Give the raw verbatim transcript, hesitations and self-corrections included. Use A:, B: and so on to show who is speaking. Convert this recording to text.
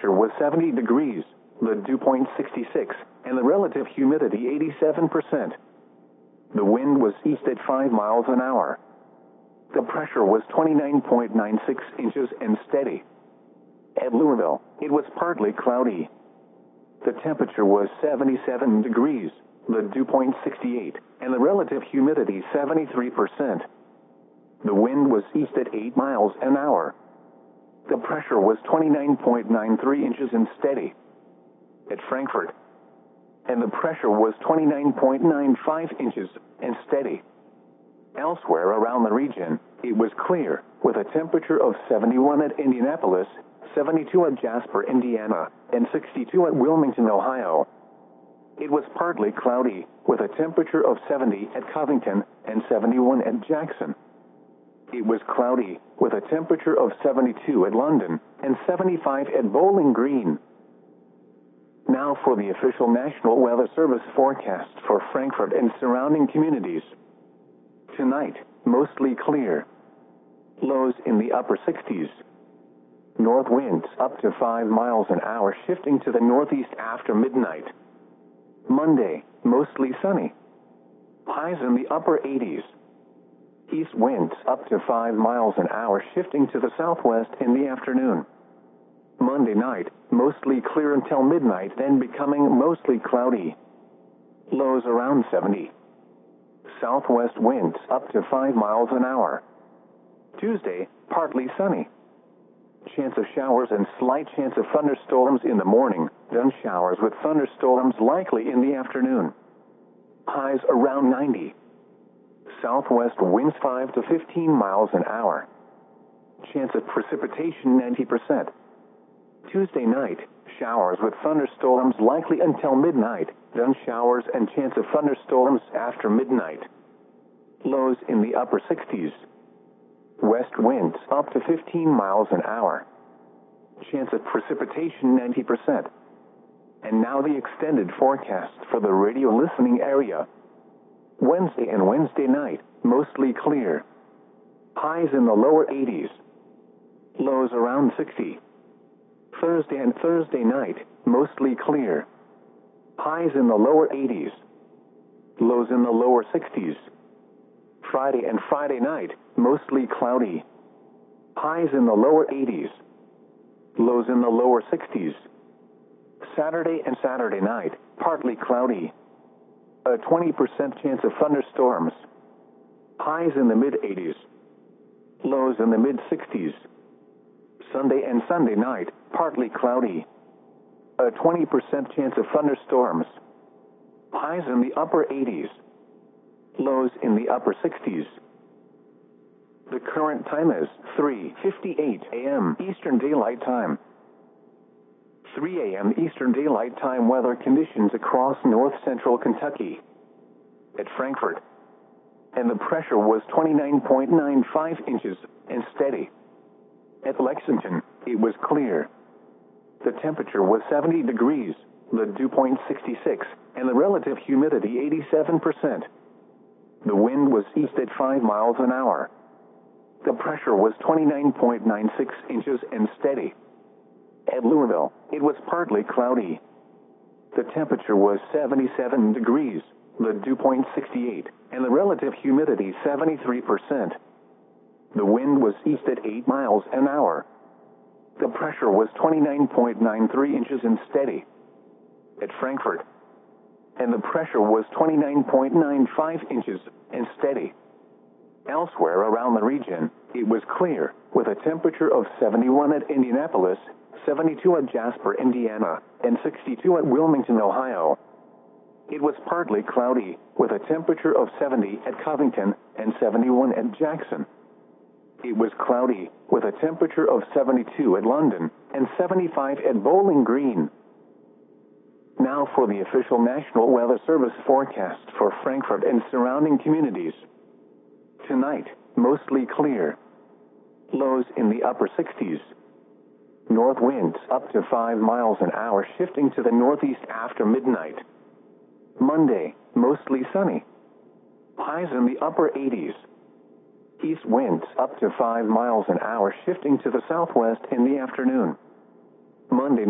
A: temperature was seventy degrees, the dew point sixty-six, and the relative humidity eighty-seven percent. The wind was east at five miles an hour. The pressure was twenty-nine point nine six inches and steady. At Louisville, it was partly cloudy. The temperature was seventy-seven degrees, the dew point sixty-eight, and the relative humidity seventy-three percent. The wind was east at eight miles an hour. The pressure was twenty-nine point nine three inches and steady. At Frankfort, and the pressure was twenty-nine point nine five inches and steady. Elsewhere around the region, it was clear, with a temperature of seventy-one at Indianapolis, seventy-two at Jasper, Indiana, and sixty-two at Wilmington, Ohio. It was partly cloudy, with a temperature of seventy at Covington and seventy-one at Jackson. It was cloudy, with a temperature of seventy-two at London and seventy-five at Bowling Green. Now for the official National Weather Service forecast for Frankfort and surrounding communities. Tonight, mostly clear. Lows in the upper sixties. North winds up to five miles an hour, shifting to the northeast after midnight. Monday, mostly sunny. Highs in the upper eighties. East winds up to five miles an hour, shifting to the southwest in the afternoon. Monday night, mostly clear until midnight, then becoming mostly cloudy. Lows around seventy. Southwest winds up to five miles an hour. Tuesday, partly sunny. Chance of showers and slight chance of thunderstorms in the morning, then showers with thunderstorms likely in the afternoon. Highs around ninety. Southwest winds five to fifteen miles an hour. Chance of precipitation ninety percent. Tuesday night, showers with thunderstorms likely until midnight, then showers and chance of thunderstorms after midnight. Lows in the upper sixties. West winds up to fifteen miles an hour. Chance of precipitation ninety percent. And now the extended forecast for the radio listening area. Wednesday and Wednesday night, mostly clear. Highs in the lower eighties. Lows around sixty. Thursday and Thursday night, mostly clear. Highs in the lower eighties. Lows in the lower sixties. Friday and Friday night, mostly cloudy. Highs in the lower eighties. Lows in the lower sixties. Saturday and Saturday night, partly cloudy. A twenty percent chance of thunderstorms. Highs in the mid eighties. Lows in the mid sixties. Sunday and Sunday night, partly cloudy. A twenty percent chance of thunderstorms. Highs in the upper eighties. Lows in the upper sixties. The current time is three fifty-eight a m Eastern Daylight Time. three a m Eastern Daylight Time weather conditions across north-central Kentucky. At Frankfort, and the pressure was twenty-nine point nine five inches and steady. At Lexington, it was clear. The temperature was seventy degrees, the dew point sixty-six, and the relative humidity eighty-seven percent. The wind was east at five miles an hour. The pressure was twenty-nine point nine six inches and steady. At Louisville, it was partly cloudy. The temperature was seventy-seven degrees, the dew point sixty-eight, and the relative humidity seventy-three percent. The wind was east at eight miles an hour. The pressure was twenty-nine point nine three inches and steady. At Frankfort, and the pressure was twenty-nine point nine five inches and steady. Elsewhere around the region, it was clear, with a temperature of seventy-one at Indianapolis, seventy-two at Jasper, Indiana, and sixty-two at Wilmington, Ohio. It was partly cloudy, with a temperature of seventy at Covington and seventy-one at Jackson. It was cloudy, with a temperature of seventy-two at London and seventy-five at Bowling Green. Now for the official National Weather Service forecast for Frankfort and surrounding communities. Tonight, mostly clear. Lows in the upper sixties. North winds up to five miles an hour, shifting to the northeast after midnight. Monday, mostly sunny. Highs in the upper eighties. East winds up to five miles an hour, shifting to the southwest in the afternoon. Monday